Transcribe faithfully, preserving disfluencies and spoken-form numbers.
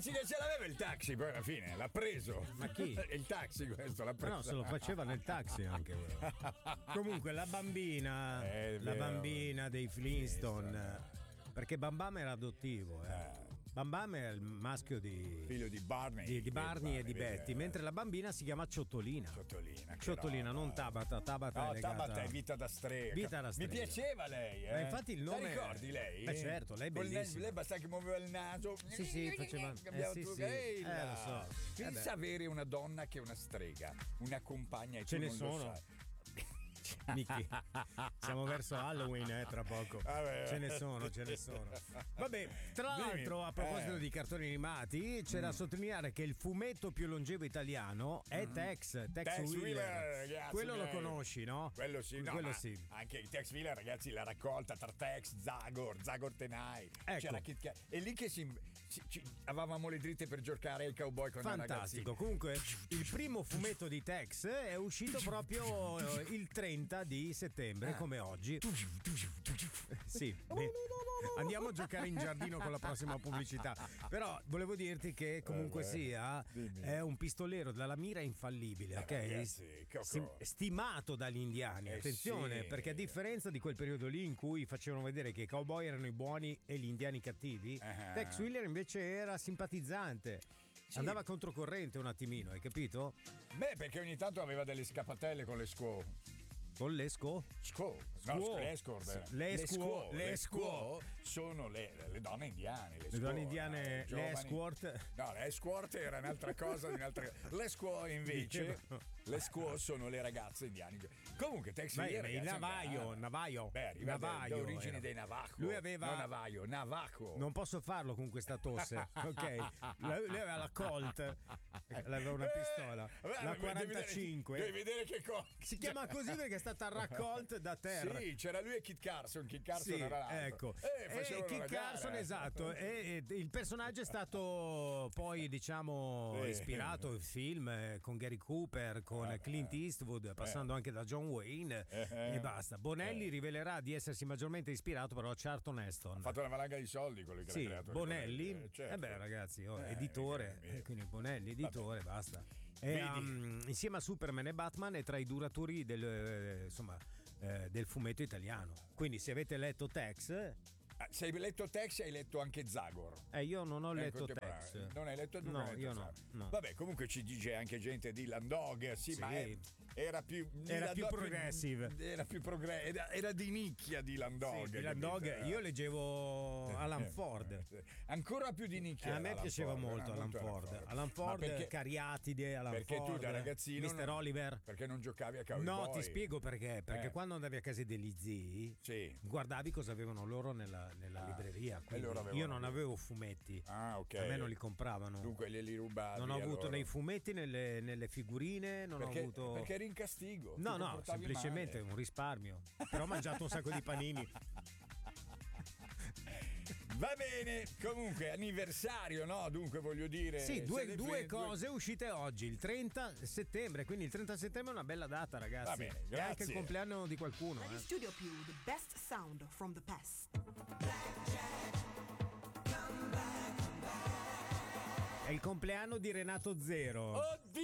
dici che ce l'aveva il taxi, poi alla fine l'ha preso. Ma chi? Il taxi questo l'ha preso. No, se lo faceva nel taxi anche. Comunque la bambina, È la vero. bambina dei Flintstone, perché Bam Bam era adottivo, eh. Bam Bam è il maschio di Figlio di Barney. di, di Barney e di vedi, Betty, eh. mentre la bambina si chiama Ciottolina. Ciottolina. che Ciottolina, roba. non Tabata. Tabata No, è legata... Tabata è vita da strega. Vita da strega. Mi piaceva lei, eh. Ma infatti il nome- La ricordi lei? Eh, certo, lei è Con bellissima. Lei basta che muoveva il naso. Sì, sì, faceva- Cambiava eh, sì, tutto. sì. Ehi Eh, là. lo so. Pensa Eh, beh. avere una donna che è una strega, una compagna e Ce tu ne non sono. lo sai. Michi, siamo verso Halloween, eh, tra poco. Vabbè. Ce ne sono, ce ne sono. Vabbè, tra Dimmi. l'altro, a proposito Eh. di cartoni animati, c'è da sottolineare che il fumetto più longevo italiano è Tex, Tex, Tex Wheeler. Wheeler, ragazzi, Quello lo miei. conosci, no? Quello sì, no, Quello ma sì. anche il Tex Wheeler, ragazzi, la raccolta tra Tex, Zagor, Zagor Tenai. Ecco. C'era Kit Kat. E lì che si, ci- ci- avevamo le dritte per giocare ai cowboy con Fantastico. Comunque, il primo fumetto di Tex è uscito proprio eh, il trenta di settembre, come oggi. Sì, beh, andiamo a giocare in giardino con la prossima pubblicità. Però volevo dirti che comunque Eh, sia dimmi. è un pistolero dalla mira infallibile, ok? ragazzi, che Sim- cosa? stimato dagli indiani. Eh, Attenzione, sì. perché a differenza di quel periodo lì in cui facevano vedere che i cowboy erano i buoni e gli indiani i cattivi, Ah. Tex Wheeler invece era simpatizzante. Andava controcorrente un attimino, hai capito? Beh, perché ogni tanto aveva delle scappatelle con le squaw. Con l'esco? Squaw. Squaw. No, le escort. Sì, le squaw, le le squaw. squaw sono le, le donne indiane. Le, Le squaw, donne indiane, eh, le giovani. escort. No, le escort era un'altra cosa. un'altra... Le squaw invece, Dicevo. le squaw sono le ragazze indiane. Comunque, Tex Beh, Wheeler, il ragazzi, navaio, ah, navaio. Beh, arriva da- Navaio da origini era. dei Navajo. Lui aveva- No, navaio, Navajo. Non posso farlo con questa tosse, ok? Lui lui aveva la Colt, aveva una pistola, Eh, vabbè, la devi vedere- quarantacinque. Devi vedere che cosa. Si chiama così perché è stata raccolta da terra. Sì, c'era lui e Kit Carson. Kit Carson Sì, era l'altro. ecco. Eh, E facevano Kit una gara, Carson, eh. esatto. E, e il personaggio è stato poi, diciamo, Sì. ispirato al film eh, con Gary Cooper, con Clint Eastwood, passando anche da John Wayne Eh. e basta. Bonelli Eh. rivelerà di essersi maggiormente ispirato però a Charlton Heston. Ha fatto una valanga di soldi quello che Sì, l'ha creato. Bonelli, eh, certo. eh beh ragazzi, oh, Eh, editore, eh, eh, quindi Bonelli, editore, basta. E, Vedi? um, insieme a Superman e Batman è tra i duratori del, eh, insomma, eh, del fumetto italiano. Quindi se avete letto Tex, Ah, se hai letto Tex hai letto anche Zagor. eh, io non ho Eh, letto contemporaneo. Tex. Non hai letto tu? No, non hai letto io no, Zagor. no. Vabbè, comunque ci dice anche gente di Landog, sì, Sì. ma è- era più Era più Landog- progressive. Era più progressive, era, era di nicchia di Landog. Sì, Dylan Dog, capito? io leggevo Alan Ford. Eh, Ancora più di nicchia. A me Alan piaceva Ford, molto era Alan molto Ford. Alan Ma Ford, perché- Cariatide, Alan Perché Ford, tu da ragazzino mister non- Oliver. Perché non giocavi a Cowboy No, Boy? ti spiego perché. Perché Eh. quando andavi a casa degli zii, Sì. guardavi cosa avevano loro nella, nella Ah, libreria. e Quindi loro avevano- io non avevo fumetti. Ah, ok. A me non li compravano. Dunque glieli rubavi. non ho a avuto loro. nei fumetti, nelle, nelle figurine, non Perché, ho avuto. perché eri in castigo. No, ti no, comportavi semplicemente male. un risparmio. Però ho mangiato un sacco di panini. Va bene, comunque anniversario, no? Dunque voglio dire. Sì, due, siete due fe- cose uscite oggi, il trenta settembre, quindi il trenta settembre è una bella data, ragazzi. Va bene, è anche il grazie. compleanno di qualcuno. Radio Eh. Studio Più, the best sound from the past. È il compleanno di Renato Zero. Oddio!